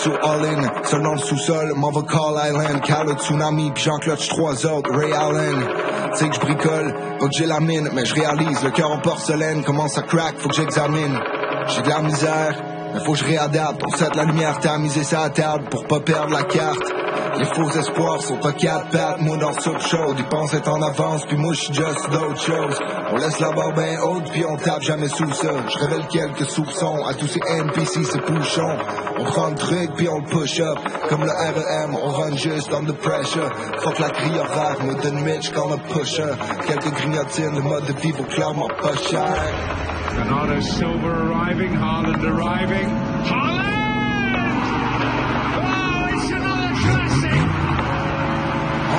Sur all-in, seul dans le sous-sol, m'en va Call Island, Cal le tsunami, pis j'en clutch 3 autres, Ray Allen. T'sais que j'bricole, pas que j'ai la mine, mais j'réalise, le cœur en porcelaine commence à crack, faut que j'examine. J'ai de la misère, mais faut que je réadapte, on set la lumière tamisée sur la table pour pas perdre la carte. Les faux espoirs sont à 4 pattes, moi dans soupe chaude, ils pensent être en avance, puis moi j'suis juste d'autres choses. On laisse la barre ben haute, puis on tape jamais sous ça. Je révèle quelques soupçons à tous ces NPC, ces pouchons. On prend le truc, puis on le push up, comme le REM, on run juste under pressure. Fuck la grille horaire, me donne Mitch quand le pusher. Quelques grignotines, le mode de vie vaut clairement pas cher. Another silver arriving, Holland arriving.